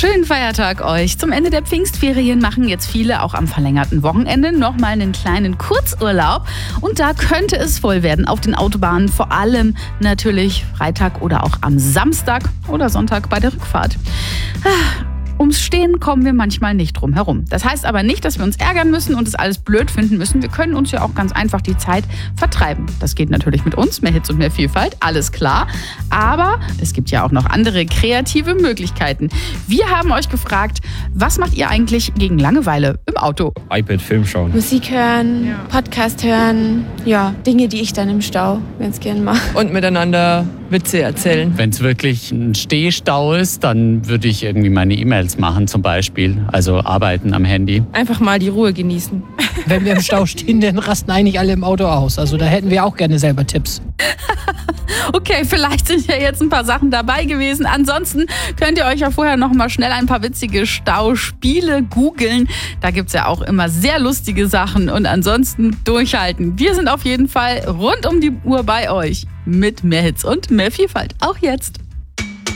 Schönen Feiertag euch. Zum Ende der Pfingstferien machen jetzt viele auch am verlängerten Wochenende nochmal einen kleinen Kurzurlaub. Und da könnte es voll werden auf den Autobahnen, vor allem natürlich Freitag oder auch am Samstag oder Sonntag bei der Rückfahrt. Ums Stehen kommen wir manchmal nicht drum herum. Das heißt aber nicht, dass wir uns ärgern müssen und es alles blöd finden müssen. Wir können uns ja auch ganz einfach die Zeit vertreiben. Das geht natürlich mit uns, mehr Hits und mehr Vielfalt, alles klar. Aber es gibt ja auch noch andere kreative Möglichkeiten. Wir haben euch gefragt, was macht ihr eigentlich gegen Langeweile im Auto? iPad, Film schauen. Musik hören, Podcast hören, ja, Dinge, die ich dann im Stau ganz gern mache. Und miteinander Witze erzählen. Wenn es wirklich ein Stehstau ist, dann würde ich irgendwie meine E-Mails machen zum Beispiel, also arbeiten am Handy. Einfach mal die Ruhe genießen. Wenn wir im Stau stehen, dann rasten eigentlich alle im Auto aus. Also da hätten wir auch gerne selber Tipps. Okay, vielleicht sind ja jetzt ein paar Sachen dabei gewesen. Ansonsten könnt ihr euch ja vorher noch mal schnell ein paar witzige Stauspiele googeln. Da gibt es ja auch immer sehr lustige Sachen. Und ansonsten durchhalten. Wir sind auf jeden Fall rund um die Uhr bei euch mit mehr Hits und mehr Vielfalt. Auch jetzt.